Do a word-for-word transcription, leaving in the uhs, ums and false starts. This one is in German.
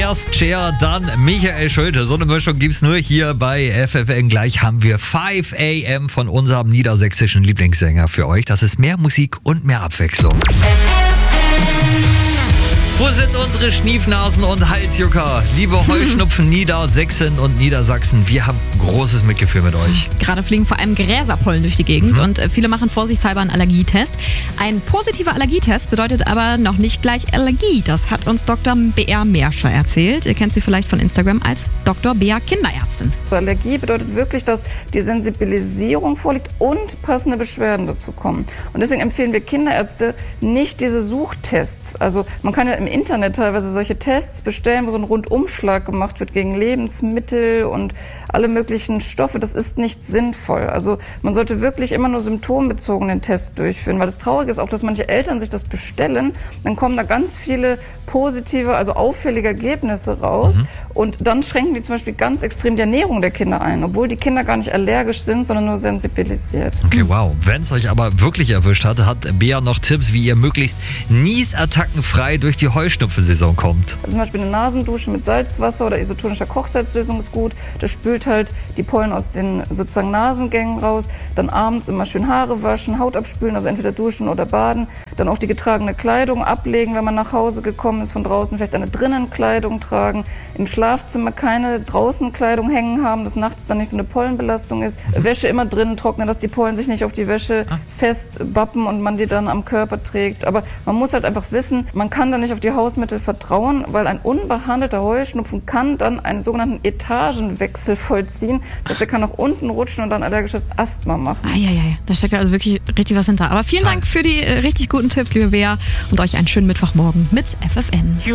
Erst Cher, dann Michael Schulte. So eine Mischung gibt's nur hier bei F F N. Gleich haben wir fünf A M von unserem niedersächsischen Lieblingssänger für euch. Das ist mehr Musik und mehr Abwechslung. Wo sind unsere Schniefnasen und Halsjucker? Liebe Heuschnupfen Niedersächsen und Niedersachsen, wir haben großes Mitgefühl mit euch. Gerade fliegen vor allem Gräserpollen durch die Gegend mhm. und viele machen vorsichtshalber einen Allergietest. Ein positiver Allergietest bedeutet aber noch nicht gleich Allergie. Das hat uns Doktor Bea Merscher erzählt. Ihr kennt sie vielleicht von Instagram als Doktor Bea Kinderärztin. Allergie bedeutet wirklich, dass die Sensibilisierung vorliegt und passende Beschwerden dazu kommen. Und deswegen empfehlen wir Kinderärzte nicht diese Suchtests. Also man kann ja im Internet teilweise solche Tests bestellen, wo so ein Rundumschlag gemacht wird gegen Lebensmittel und alle möglichen Stoffe. Das ist nicht sinnvoll. Also man sollte wirklich immer nur symptombezogenen Tests durchführen, weil das Traurige ist auch, dass manche Eltern sich das bestellen, dann kommen da ganz viele positive, also auffällige Ergebnisse raus mhm. und dann schränken die zum Beispiel ganz extrem die Ernährung der Kinder ein, obwohl die Kinder gar nicht allergisch sind, sondern nur sensibilisiert. Okay, wow. Wenn es euch aber wirklich erwischt hat, hat Bea noch Tipps, wie ihr möglichst niesattackenfrei durch die Heuschnupfensaison kommt. Also zum Beispiel eine Nasendusche mit Salzwasser oder isotonischer Kochsalzlösung ist gut. Das spült halt die Pollen aus den sozusagen Nasengängen raus. Dann abends immer schön Haare waschen, Haut abspülen, also entweder duschen oder baden. Dann auf die getragene Kleidung ablegen, wenn man nach Hause gekommen ist von draußen. Vielleicht eine Drinnenkleidung tragen. Im Schlafzimmer keine Draußenkleidung hängen haben, dass nachts dann nicht so eine Pollenbelastung ist. Mhm. Wäsche immer drinnen trocknen, dass die Pollen sich nicht auf die Wäsche ah. festbappen und man die dann am Körper trägt. Aber man muss halt einfach wissen, man kann da nicht auf die Hausmittel vertrauen, weil ein unbehandelter Heuschnupfen kann dann einen sogenannten Etagenwechsel vollziehen. Das heißt, er kann nach unten rutschen und dann allergisches Asthma machen. Ah, ja, ja, da steckt also wirklich richtig was hinter. Aber vielen Dank für die äh, richtig guten Tipps, liebe Bea, und euch einen schönen Mittwochmorgen mit F F N.